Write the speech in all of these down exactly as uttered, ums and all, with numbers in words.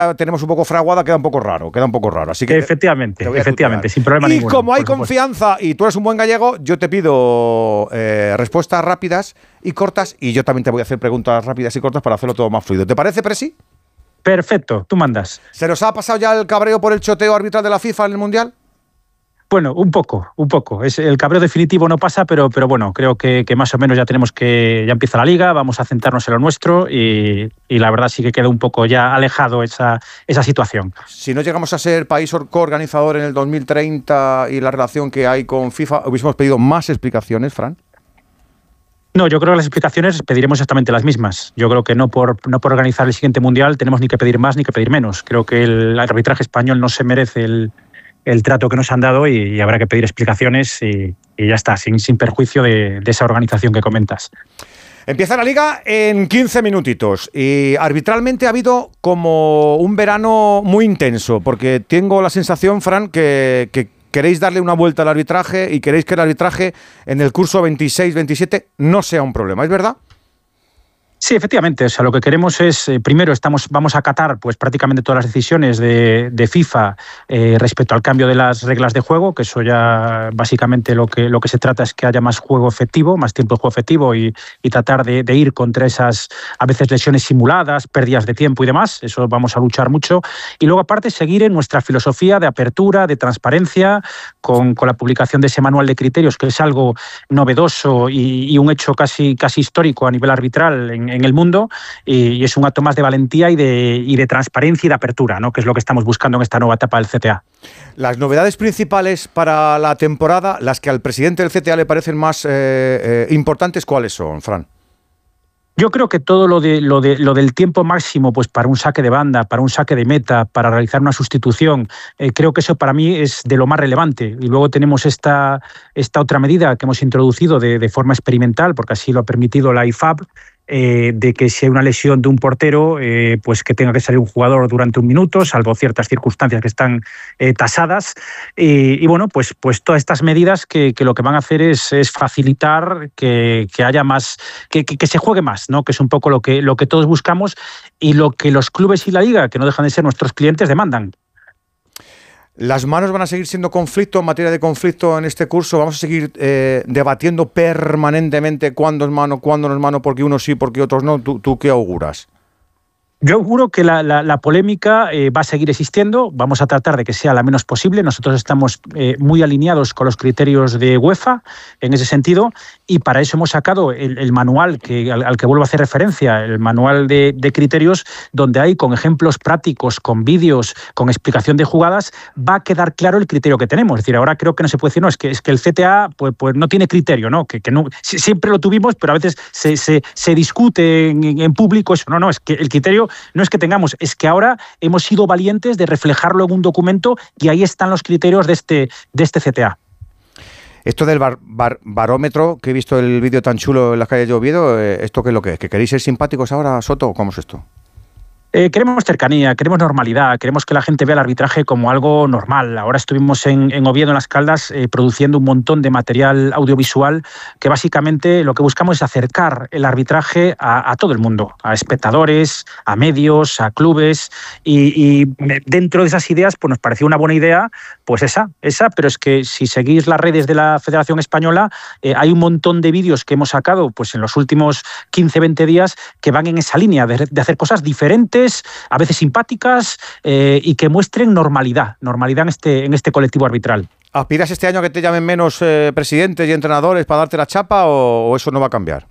tenemos un poco fraguada, queda un poco raro, queda un poco raro. Así que efectivamente, te, te efectivamente, sin problema y ninguno. Y como hay confianza y tú eres un buen gallego, yo te pido eh, respuestas rápidas y cortas, y yo también te voy a hacer preguntas rápidas y cortas para hacerlo todo más fluido. ¿Te parece, Presi? Perfecto, tú mandas. ¿Se nos ha pasado ya el cabreo por el choteo arbitral de la FIFA en el Mundial? Bueno, un poco, un poco. Es, el cabreo definitivo no pasa, pero, pero bueno, creo que, que más o menos ya tenemos que... Ya empieza la Liga, vamos a centrarnos en lo nuestro y, y la verdad sí que queda un poco ya alejado esa, esa situación. Si no llegamos a ser país coorganizador en el dos mil treinta y la relación que hay con FIFA, ¿hubiésemos pedido más explicaciones, Fran? No, yo creo que las explicaciones pediremos exactamente las mismas. Yo creo que no por, no por organizar el siguiente Mundial tenemos ni que pedir más ni que pedir menos. Creo que el arbitraje español no se merece el... el trato que nos han dado y, y habrá que pedir explicaciones y, y ya está, sin, sin perjuicio de, de esa organización que comentas. Empieza la Liga en quince minutitos y arbitralmente ha habido como un verano muy intenso, porque tengo la sensación, Fran, que, que queréis darle una vuelta al arbitraje y queréis que el arbitraje en el curso veintiséis veintisiete no sea un problema, ¿es verdad? Sí, efectivamente. O sea, lo que queremos es, eh, primero, estamos, vamos a acatar pues, prácticamente todas las decisiones de, de FIFA eh, respecto al cambio de las reglas de juego, que eso ya básicamente lo que, lo que se trata es que haya más juego efectivo, más tiempo de juego efectivo y, y tratar de, de ir contra esas, a veces, lesiones simuladas, pérdidas de tiempo y demás. Eso vamos a luchar mucho. Y luego, aparte, seguir en nuestra filosofía de apertura, de transparencia, con, con la publicación de ese manual de criterios, que es algo novedoso y, y un hecho casi, casi histórico a nivel arbitral en en el mundo, y es un acto más de valentía y de, y de transparencia y de apertura, ¿no? Que es lo que estamos buscando en esta nueva etapa del C T A. Las novedades principales para la temporada, las que al presidente del C T A le parecen más eh, eh, importantes, ¿cuáles son, Fran? Yo creo que todo lo de lo de lo del tiempo máximo, pues para un saque de banda, para un saque de meta, para realizar una sustitución, eh, creo que eso para mí es de lo más relevante. Y luego tenemos esta, esta otra medida que hemos introducido de, de forma experimental, porque así lo ha permitido la I F A B, Eh, de que si hay una lesión de un portero, eh, pues que tenga que salir un jugador durante un minuto, salvo ciertas circunstancias que están eh, tasadas. Y, y bueno, pues, pues todas estas medidas que, que lo que van a hacer es, es facilitar que, que haya más, que, que, que se juegue más, ¿no? Que es un poco lo que, lo que todos buscamos y lo que los clubes y la Liga, que no dejan de ser nuestros clientes, demandan. ¿Las manos van a seguir siendo conflicto en materia de conflicto en este curso? ¿Vamos a seguir eh, debatiendo permanentemente cuándo es mano, cuándo no es mano, porque unos sí, porque otros no? ¿Tú, tú qué auguras? Yo auguro que la, la, la polémica eh, va a seguir existiendo. Vamos a tratar de que sea la menos posible. Nosotros estamos eh, muy alineados con los criterios de UEFA en ese sentido, y para eso hemos sacado el, el manual que, al, al que vuelvo a hacer referencia, el manual de, de criterios, donde hay con ejemplos prácticos, con vídeos, con explicación de jugadas, va a quedar claro el criterio que tenemos. Es decir, ahora creo que no se puede decir, no, es que, es que el C T A pues, pues no tiene criterio, ¿no? Que, que no, siempre lo tuvimos, pero a veces se, se, se discute en, en público eso. No, no, es que el criterio no es que tengamos, es que ahora hemos sido valientes de reflejarlo en un documento y ahí están los criterios de este, de este C T A. Esto del bar, bar, barómetro, que he visto el vídeo tan chulo en las calles de Oviedo, ¿esto qué es lo que es? ¿Que queréis ser simpáticos ahora, Soto? ¿Cómo es esto? Eh, queremos cercanía, queremos normalidad, queremos que la gente vea el arbitraje como algo normal. Ahora estuvimos en, en Oviedo, en Las Caldas, eh, produciendo un montón de material audiovisual que básicamente lo que buscamos es acercar el arbitraje a, a todo el mundo, a espectadores, a medios, a clubes, y, y dentro de esas ideas pues nos pareció una buena idea, pues esa, esa, pero es que si seguís las redes de la Federación Española, eh, hay un montón de vídeos que hemos sacado pues en los últimos quince, veinte días que van en esa línea de, de hacer cosas diferentes, a veces simpáticas, eh, y que muestren normalidad, normalidad en este, en este colectivo arbitral. ¿Aspiras este año a que te llamen menos eh, presidentes y entrenadores para darte la chapa o, o eso no va a cambiar?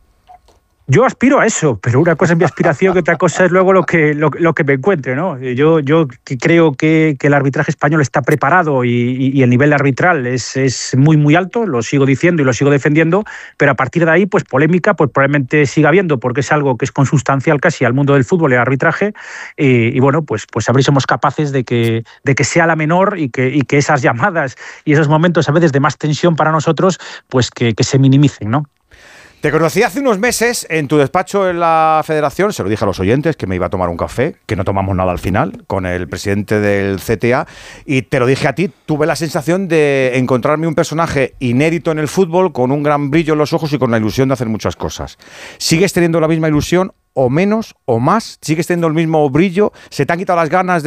Yo aspiro a eso, pero una cosa es mi aspiración y otra cosa es luego lo que, lo, lo que me encuentre, ¿no? Yo, yo creo que, que el arbitraje español está preparado y, y, y el nivel arbitral es, es muy, muy alto, lo sigo diciendo y lo sigo defendiendo, pero a partir de ahí, pues polémica, pues probablemente siga habiendo, porque es algo que es consustancial casi al mundo del fútbol y al arbitraje, y, y bueno, pues, pues a ver si somos capaces de que, de que sea la menor y que, y que esas llamadas y esos momentos a veces de más tensión para nosotros, pues que, que se minimicen, ¿no? Te conocí hace unos meses en tu despacho en la Federación, se lo dije a los oyentes, que me iba a tomar un café, que no tomamos nada al final, con el presidente del C T A, y te lo dije a ti, tuve la sensación de encontrarme un personaje inédito en el fútbol, con un gran brillo en los ojos y con la ilusión de hacer muchas cosas. ¿Sigues teniendo la misma ilusión, o menos, o más? ¿Sigues teniendo el mismo brillo? ¿Se te han quitado las ganas de